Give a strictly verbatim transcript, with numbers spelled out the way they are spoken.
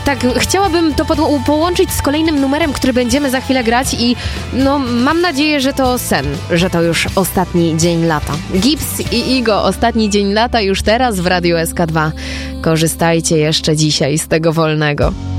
tak, chciałabym to po- połączyć z kolejnym numerem, który będziemy za chwilę grać i no mam nadzieję, że to sen, że to już ostatni dzień lata. Gibbs i Igo, ostatni dzień lata już teraz w Radiu S K dwa. Korzystajcie jeszcze dzisiaj z tego wolnego.